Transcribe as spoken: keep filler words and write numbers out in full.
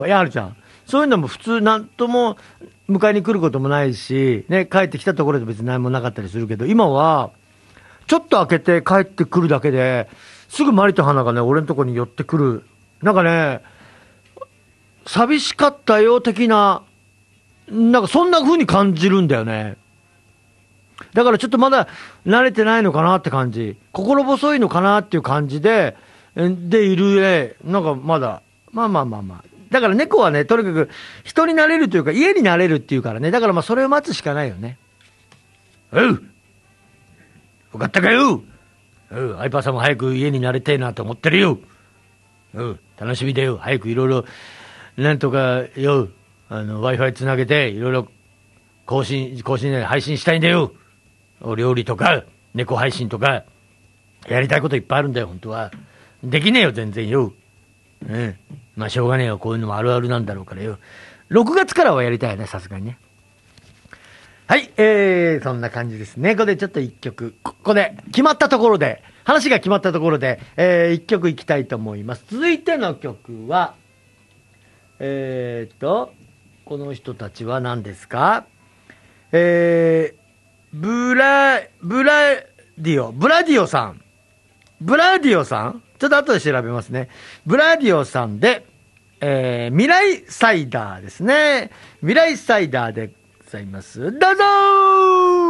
いや、あるじゃん。そういうのも普通、なんとも迎えに来ることもないし、ね、帰ってきたところで別に何もなかったりするけど、今は、ちょっと開けて帰ってくるだけで、すぐマリと花がね、俺のとこに寄ってくる。なんかね、寂しかったよ、的な、なんかそんな風に感じるんだよね。だからちょっとまだ慣れてないのかなって感じ。心細いのかなっていう感じで、でいるね。なんかまだ、まあまあまあまあ。だから猫はね、とにかく人になれるというか、家になれるっていうからね。だからまあそれを待つしかないよね。おう、分かったかよ。おう、アイパーさんも早く家になりたいなと思ってるよ。おう、楽しみだよ。早くいろいろ、なんとかよ、あの、Wi-Fi つなげて、いろいろ更新、更新で配信したいんだよ。お料理とか、猫配信とか、やりたいこといっぱいあるんだよ、本当は。できねえよ、全然よ。うん。まあ、しょうがねえよ。こういうのもあるあるなんだろうからよ。ろくがつからはやりたいよね、さすがにね。はい、えー、そんな感じですね。ここでちょっと一曲、ここで決まったところで、話が決まったところで、えー、一曲いきたいと思います。続いての曲は、えーと、この人たちは何ですか？えー、ブラ、ブラディオ、ブラディオさん。ブラディオさんちょっと後で調べますね。ブラディオさんで、えー、未来サイダーですね。未来サイダーでございます。どうぞー。